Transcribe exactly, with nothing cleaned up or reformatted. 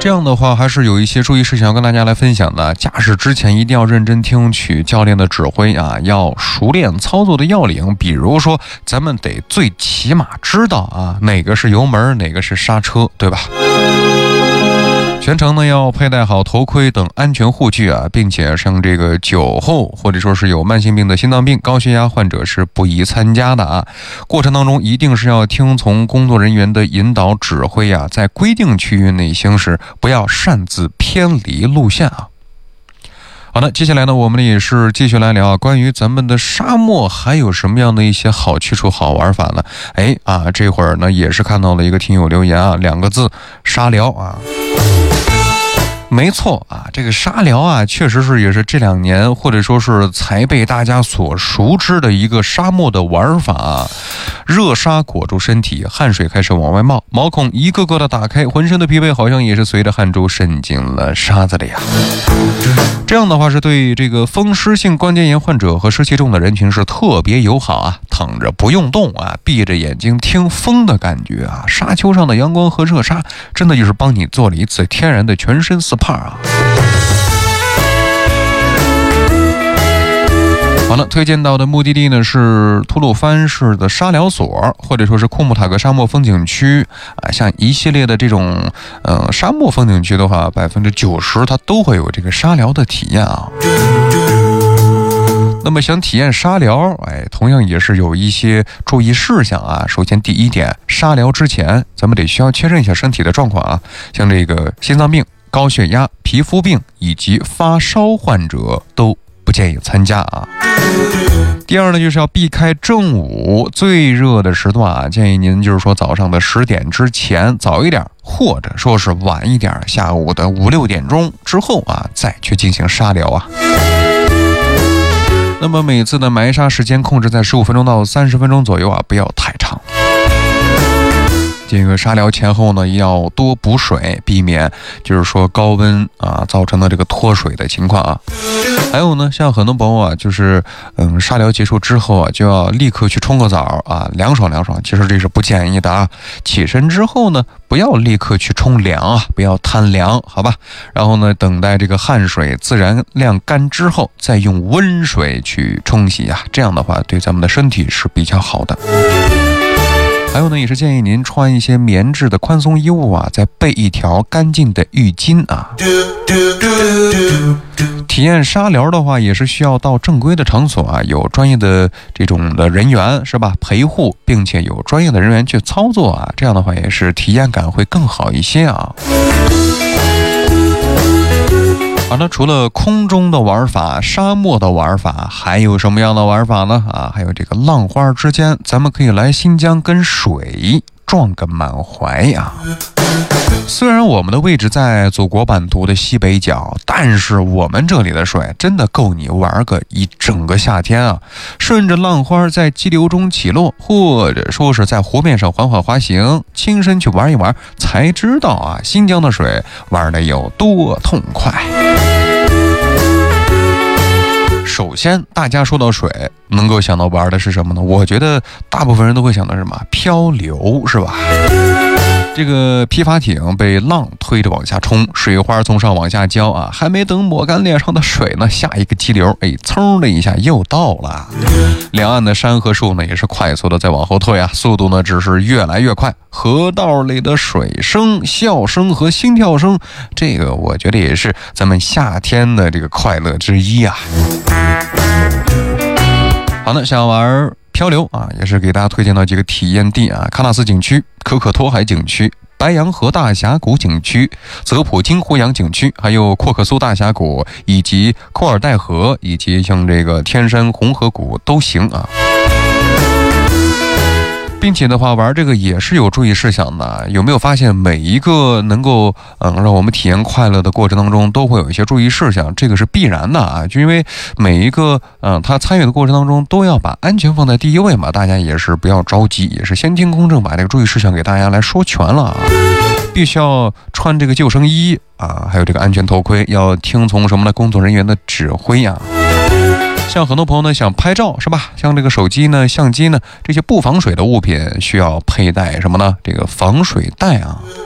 这样的话还是有一些注意事项要跟大家来分享的。驾驶之前一定要认真听取教练的指挥啊，要熟练操作的要领。比如说咱们得最起码知道啊，哪个是油门，哪个是刹车，对吧？全程呢要佩戴好头盔等安全护具啊，并且像这个酒后或者说是有慢性病的心脏病、高血压患者是不宜参加的啊。过程当中一定是要听从工作人员的引导指挥啊，在规定区域内行驶，不要擅自偏离路线啊。好的，接下来呢，我们也是继续来聊啊，关于咱们的沙漠还有什么样的一些好去处、好玩法呢？哎啊，这会儿呢也是看到了一个听友留言啊，两个字：沙疗啊。没错啊，这个沙疗啊，确实是也是这两年或者说是才被大家所熟知的一个沙漠的玩法啊。热沙裹住身体，汗水开始往外冒，毛孔一个个的打开，浑身的疲惫好像也是随着汗珠渗进了沙子里啊。这样的话是对这个风湿性关节炎患者和湿气重的人群是特别友好啊。躺着不用动啊，闭着眼睛听风的感觉啊，沙丘上的阳光和热沙真的就是帮你做了一次天然的全身 S P A 啊。好了，推荐到的目的地呢是吐鲁番市的沙疗所，或者说是库木塔格沙漠风景区啊。像一系列的这种呃沙漠风景区的话，百分之九十它都会有这个沙疗的体验啊。那么想体验沙疗，哎，同样也是有一些注意事项啊。首先第一点，沙疗之前咱们得需要确认一下身体的状况啊，像这个心脏病、高血压、皮肤病以及发烧患者都不建议参加啊。第二呢，就是要避开正午最热的时段啊，建议您就是说早上的十点之前早一点，或者说是晚一点，下午的五六点钟之后啊，再去进行沙疗啊。那么每次的埋沙时间控制在十五分钟到三十分钟左右啊，不要太长。这个沙疗前后呢要多补水，避免就是说高温啊造成的这个脱水的情况啊。还有呢，像很多朋友啊，就是嗯沙疗结束之后啊，就要立刻去冲个澡啊，凉爽凉爽。其实这是不建议的啊。起身之后呢，不要立刻去冲凉啊，不要贪凉，好吧？然后呢，等待这个汗水自然晾干之后，再用温水去冲洗啊，这样的话对咱们的身体是比较好的。还有呢，也是建议您穿一些棉质的宽松衣物啊，再备一条干净的浴巾啊。体验沙疗的话，也是需要到正规的场所啊，有专业的这种的人员是吧，陪护，并且有专业的人员去操作啊，这样的话也是体验感会更好一些啊。好了，除了空中的玩法，沙漠的玩法，还有什么样的玩法呢？啊，还有这个浪花之间，咱们可以来新疆跟水撞个满怀呀。虽然我们的位置在祖国版图的西北角，但是我们这里的水真的够你玩个一整个夏天啊！顺着浪花在激流中起落，或者说是在湖面上缓缓滑行，亲身去玩一玩，才知道啊，新疆的水玩得有多痛快。首先大家说到水能够想到玩的是什么呢？我觉得大部分人都会想到什么？漂流，是吧？这个皮筏艇被浪推着往下冲，水花从上往下浇啊，还没等抹干脸上的水呢，下一个激流，哎，噌的一下又到了。两岸的山和树呢也是快速的在往后退啊，速度呢只是越来越快。河道里的水声、笑声和心跳声，这个我觉得也是咱们夏天的这个快乐之一啊。好的，想玩漂流啊，也是给大家推荐到几个体验地啊：喀纳斯景区、可可托海景区、白洋河大峡谷景区、泽普金湖洋景区，还有阔克苏大峡谷，以及库尔代河，以及像这个天山红河谷都行啊。并且的话，玩这个也是有注意事项的。有没有发现每一个能够嗯让我们体验快乐的过程当中，都会有一些注意事项？这个是必然的啊，就因为每一个嗯他参与的过程当中，都要把安全放在第一位嘛。大家也是不要着急，也是先听公正把这个注意事项给大家来说全了啊。必须要穿这个救生衣啊，还有这个安全头盔，要听从什么呢？工作人员的指挥啊。像很多朋友呢想拍照是吧？像这个手机呢、相机呢，这些不防水的物品需要佩戴什么呢？这个防水袋啊。